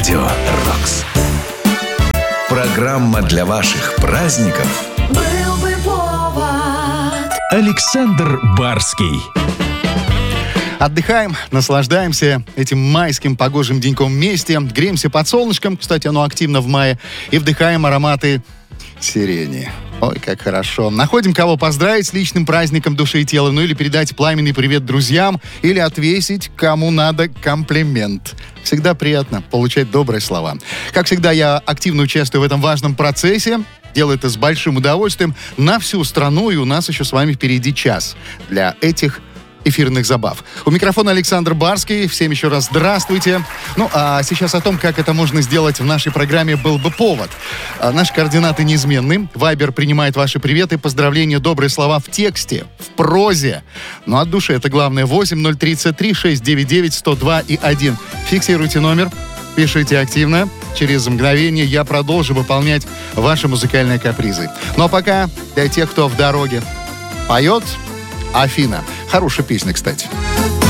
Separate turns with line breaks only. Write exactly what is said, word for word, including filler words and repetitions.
Радио «Рокс». Программа для ваших праздников.
Был бы повод.
Александр Барский.
Отдыхаем, наслаждаемся этим майским погожим деньком вместе. Греемся под солнышком, кстати, оно активно в мае. И вдыхаем ароматы сирени. Ой, как хорошо. Находим, кого поздравить с личным праздником души и тела. Ну или передать пламенный привет друзьям. Или отвесить, кому надо, комплимент. Всегда приятно получать добрые слова. Как всегда, я активно участвую в этом важном процессе. Делаю это с большим удовольствием на всю страну. И у нас еще с вами впереди час для этих эфирных забав. У микрофона Александр Барский. Всем еще раз здравствуйте. Ну, а сейчас о том, как это можно сделать в нашей программе «Был бы повод». А, наши координаты неизменны. Вайбер принимает ваши приветы, поздравления, добрые слова в тексте, в прозе. Но от души это главное. восемь ноль тридцать три шестьсот девяносто девять сто два и один. Фиксируйте номер, пишите активно. Через мгновение я продолжу выполнять ваши музыкальные капризы. Ну а пока для тех, кто в дороге, поет Афина. Хорошая песня, кстати.